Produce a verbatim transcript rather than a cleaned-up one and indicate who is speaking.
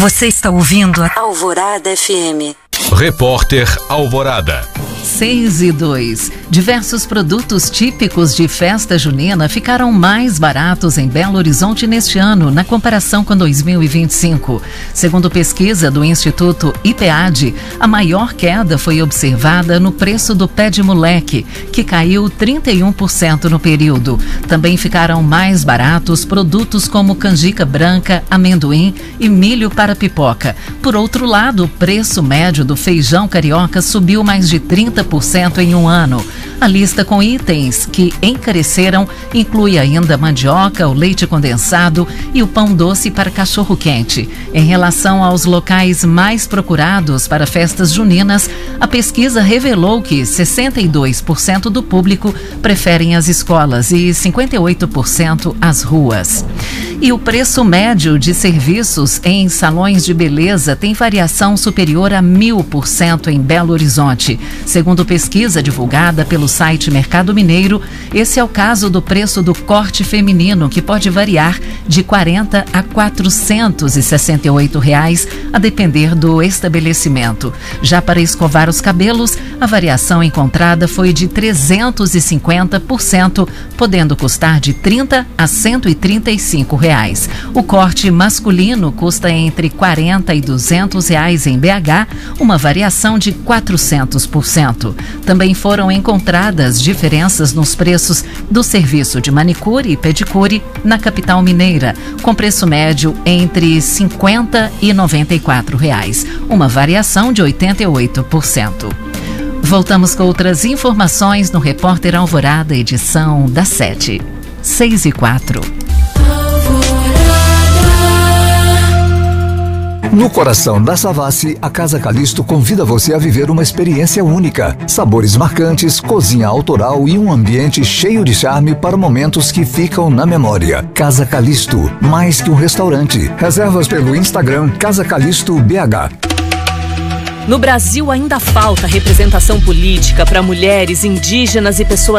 Speaker 1: Você está ouvindo a
Speaker 2: Alvorada F M.
Speaker 3: Repórter Alvorada.
Speaker 4: seis e dois. Diversos produtos típicos de festa junina ficaram mais baratos em Belo Horizonte neste ano, na comparação com dois mil e vinte e cinco. Segundo pesquisa do Instituto IPEAD, a maior queda foi observada no preço do pé de moleque, que caiu trinta e um por cento no período. Também ficaram mais baratos produtos como canjica branca, amendoim e milho para pipoca. Por outro lado, o preço médio do feijão carioca subiu mais de trinta por cento em um ano. A lista com itens que encareceram inclui ainda a mandioca, o leite condensado e o pão doce para cachorro-quente. Em relação aos locais mais procurados para festas juninas, a pesquisa revelou que sessenta e dois por cento do público preferem as escolas e cinquenta e oito por cento as ruas. E o preço médio de serviços em salões de beleza tem variação superior a mil por cento em Belo Horizonte. Segundo pesquisa divulgada pelo site Mercado Mineiro, esse é o caso do preço do corte feminino, que pode variar de quarenta a quatrocentos e sessenta e oito reais, a depender do estabelecimento. Já para escovar os cabelos, a variação encontrada foi de trezentos e cinquenta por cento, podendo custar de trinta a cento e trinta e cinco reais. O corte masculino custa entre quarenta e duzentos reais em B H, uma variação de quatrocentos por cento. Também foram encontradas diferenças nos preços do serviço de manicure e pedicure na capital mineira, com preço médio entre cinquenta e noventa e quatro reais, uma variação de oitenta e oito por cento. Voltamos com outras informações no Repórter Alvorada, edição das sete, seis e quatro.
Speaker 5: No coração da Savassi, a Casa Calisto convida você a viver uma experiência única. Sabores marcantes, cozinha autoral e um ambiente cheio de charme para momentos que ficam na memória. Casa Calisto, mais que um restaurante. Reservas pelo Instagram Casa Calisto B H.
Speaker 6: No Brasil ainda falta representação política para mulheres, indígenas e pessoas